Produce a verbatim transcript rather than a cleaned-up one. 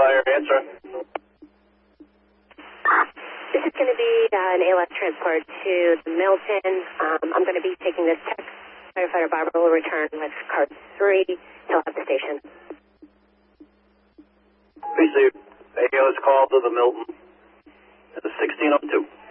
fire, answer. This is going to be uh, an A L S transport to Milton. Um, I'm going to be taking this text. Firefighter Barbara will return with car three. He'll have the station. Received. A L S call to the Milton. sixteen oh two.